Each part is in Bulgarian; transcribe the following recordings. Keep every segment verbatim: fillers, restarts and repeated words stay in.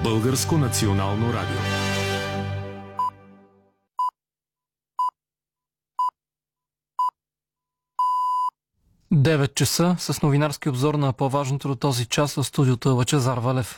Българско национално радио. девет часа с новинарски обзор на по-важното до този час в студиото е Лъчезар Валев.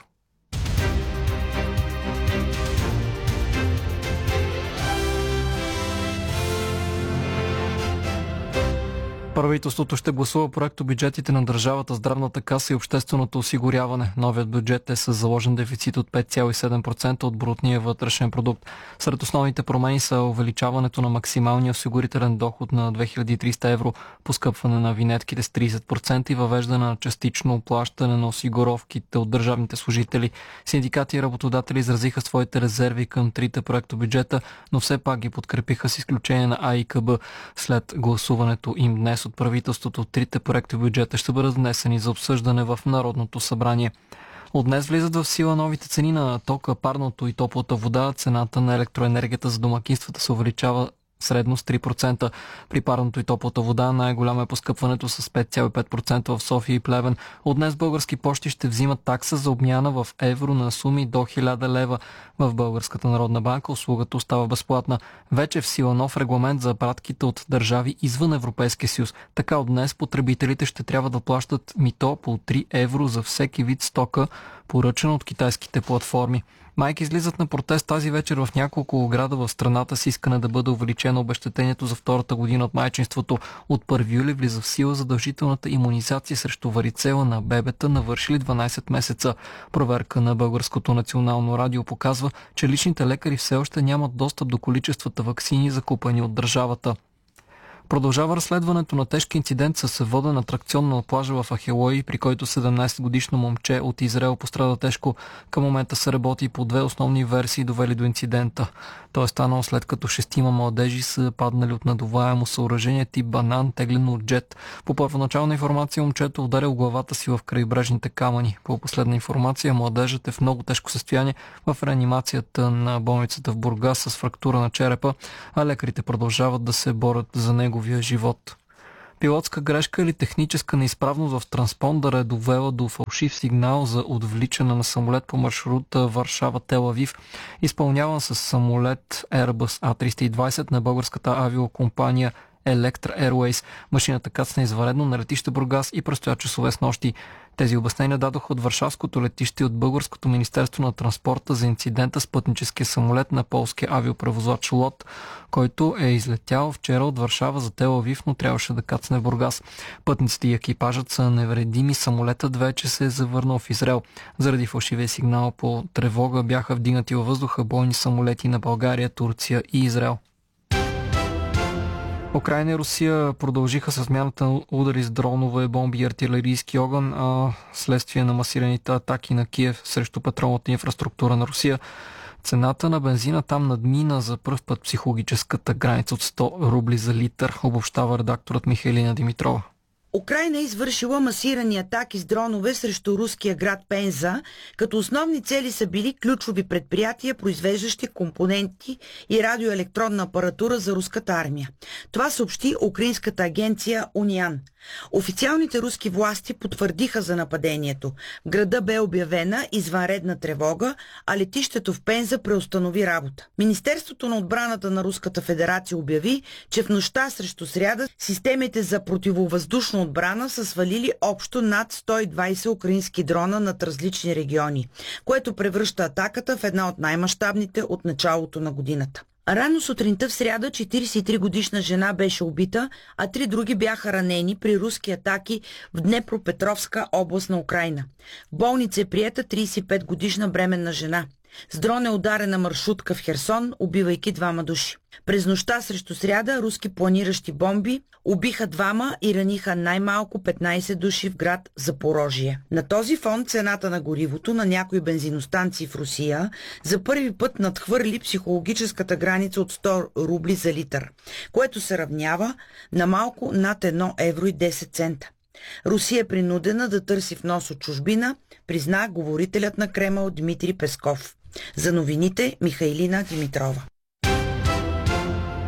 Правителството ще гласува проекто бюджетите на държавата, здравната каса и общественото осигуряване. Новият бюджет е с заложен дефицит от пет цяло и седем процента от брутния вътрешен продукт. Сред основните промени са увеличаването на максималния осигурителен доход на две хиляди и триста евро, поскъпване на винетките с тридесет процента и въвеждане на частично плащане на осигуровките от държавните служители. Синдикати и работодатели изразиха своите резерви към трите проекто бюджета, но все пак ги подкрепиха с изключение на А И К Б. След гласуването им днес от правителството, трите проекти бюджета ще бъдат внесени за обсъждане в Народното събрание. От днес влизат в сила новите цени на тока, парното и топлата вода. Цената на електроенергията за домакинствата се увеличава средно с три процента. При парното и топлата вода най-голямо е поскъпването с пет цяло и пет процента в София и Плевен. От днес Български пощи ще взимат такса за обмяна в евро на суми до хиляда лева. В Българската народна банка услугата остава безплатна. Вече в сила нов регламент за пратките от държави извън Европейския съюз. Така от днес потребителите ще трябва да плащат мито по три евро за всеки вид стока, поръчан от китайските платформи. Майки излизат на протест тази вечер в няколко града в страната с искане да бъде увеличено обезщетението за втората година от майчинството. От първи юли влиза в сила задължителната имунизация срещу варицела на бебета, навършили дванайсет месеца. Проверка на Българското национално радио показва, че личните лекари все още нямат достъп до количествата ваксини, закупени от държавата. Продължава разследването на тежки инцидент с воден атракцион на плажа в Ахелой, при който седемнайсетгодишно момче от Израел пострада тежко. Към момента се работи по две основни версии, довели до инцидента. Той е станал след като шестима младежи са паднали от надуваемо съоръжение тип банан, теглено от джет. По първоначална информация момчето ударил главата си в крайбрежните камъни. По последна информация младежът е в много тежко състояние в реанимацията на болницата в Бургас с фрактура на черепа, а лекарите продължават да се борят за него живот. Пилотска грешка или техническа неизправност в транспондъра е довела до фалшив сигнал за отвличане на самолет по маршрута Варшава-Тел Авив, изпълняван с самолет Airbus А триста и двайсет на българската авиокомпания Electra Airways. Машината кацна извънредно на летище Бургас и престоя часове с нощи. Тези обяснения дадоха от Варшавското летище и от Българското министерство на транспорта за инцидента с пътническия самолет на полския авиопревозвач Лот, който е излетял вчера от Варшава за Тел Авив, но трябваше да кацне в Бургас. Пътниците и екипажът са невредими, самолетът вече се е завърнал в Израел. Заради фалшивия сигнал по тревога бяха вдигнати във въздуха бойни самолети на България, Турция и Израел. Украйна и Русия продължиха с смяната на удари с дронове, бомби и артилерийски огън, а следствие на масираните атаки на Киев срещу петролната инфраструктура на Русия. Цената на бензина там надмина за пръв път психологическата граница от сто рубли за литър, обобщава редакторът Михайлина Димитрова. Украйна е извършила масирани атаки с дронове срещу руския град Пенза, като основни цели са били ключови предприятия, произвеждащи компоненти и радиоелектронна апаратура за руската армия. Това съобщи украинската агенция Униан. Официалните руски власти потвърдиха за нападението. В града бе обявена извънредна тревога, а летището в Пенза преустанови работа. Министерството на отбраната на Руската федерация обяви, че в нощта срещу сряда системите за противовъздушна отбрана са свалили общо над сто и двайсет украински дрона над различни региони, което превръща атаката в една от най-мащабните от началото на годината. Рано сутринта в сряда четирийсет и три годишна жена беше убита, а три други бяха ранени при руски атаки в Днепропетровска област на Украйна. В болница е приета трийсет и пет годишна бременна жена. С дрон е ударена маршрутка в Херсон, убивайки двама души. През нощта срещу сряда руски планиращи бомби убиха двама и раниха най-малко петнайсет души в град Запорожие. На този фон цената на горивото на някои бензиностанции в Русия за първи път надхвърли психологическата граница от сто рубли за литър, което се равнява на малко над едно евро и десет цента. Русия е принудена да търси внос от чужбина, призна говорителят на Кремъл Дмитрий Песков. За новините Михайлина Димитрова.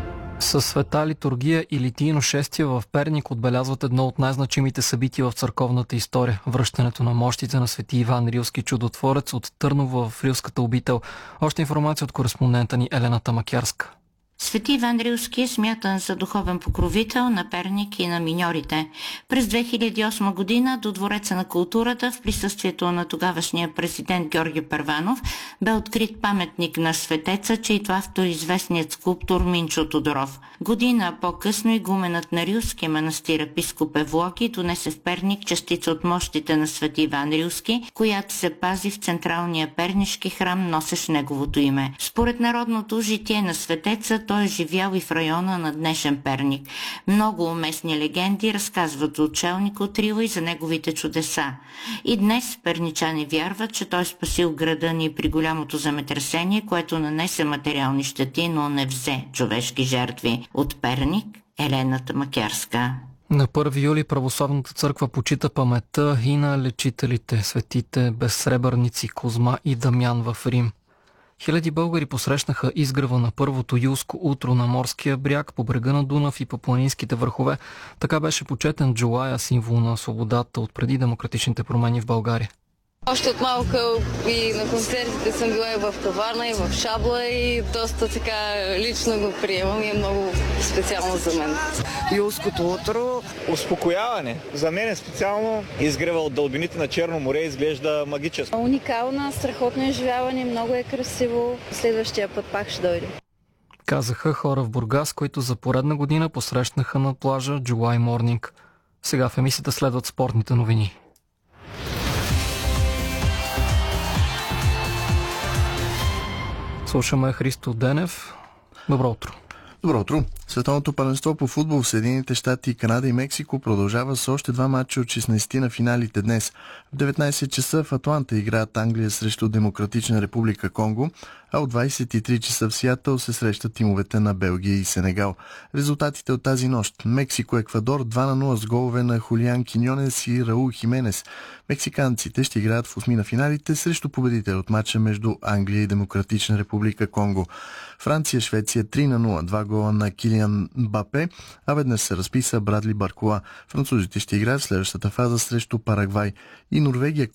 Със света литургия и литийно шествие в Перник отбелязват едно от най-значимите събития в църковната история – връщането на мощите на свети Иван Рилски чудотворец от Търново в Рилската обител. Още информация от кореспондента ни Елена Тамакярска. Свети Иван Рилски е смятан за духовен покровител на Перник и на миньорите. През две хиляди и осма година до Двореца на културата в присъствието на тогавашния президент Георги Първанов бе открит паметник на светеца, чийто автор е известният скулптор Минчо Тодоров. Година по-късно игуменът на Рилския манастир епископ Евлоги донесе в Перник частица от мощите на свети Иван Рилски, която се пази в централния пернишки храм, носещ неговото име. Според народното житие на светеца, той е живял и в района на днешен Перник. Много уместни легенди разказват за отшелника от Рила и за неговите чудеса. И днес перничани вярват, че той спасил града ни при голямото земетресение, което нанесе материални щети, но не взе човешки жертви. От Перник, Елена Тамакярска. На първи юли православната църква почита паметта и на лечителите, светите безсребърници Козма и Дамян в Рим. Хиляди българи посрещнаха изгрева на първото юлско утро на морския бряг по брега на Дунав и по планинските върхове. Така беше почетен Джулая, символ на свободата от преди демократичните промени в България. Още от малка и на концертите съм била и в Каварна, и в Шабла и доста така лично го приемам и е много специално за мен. Юлското утро. Успокояване. За мен е специално изгрева от дълбините на Черно море изглежда магическо. Уникална, страхотно изживяване, много е красиво. Следващия път пак ще дойде. Казаха хора в Бургас, които за поредна година посрещнаха на плажа July Morning. Сега в емисията следват спортните новини. Слушаме Христо Денев. Добро утро. Добро утро. Световното първенство по футбол в Съединените щати, Канада и Мексико продължава с още два матча от шестнайсет на финалите днес. В деветнайсет часа в Атланта играят Англия срещу Демократична република Конго, а от двайсет и три часа в Сиатъл се срещат тимовете на Белгия и Сенегал. Резултатите от тази нощ: Мексико-Еквадор два на нула с голове на Хулиан Киньонес и Раул Хименес. Мексиканците ще играят в осми на финалите срещу победител от матча между Англия и Демократична република Конго. Франция-Швеция три на нула, два гола на Килиан Мбапе, а веднъж се разписа Брадли Баркола. Французите ще играят в следващата фаза срещу Парагвай. И Норвегия